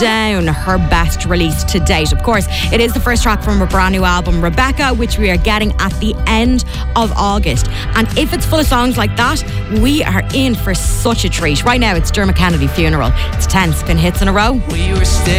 Down, her best release to date. Of course, it is the first track from her brand new album, Rebecca, which we are getting at the end of August. And if it's full of songs like that, we are in for such a treat. Right now, it's Dermot Kennedy Funeral. It's 10 spin hits in a row. We were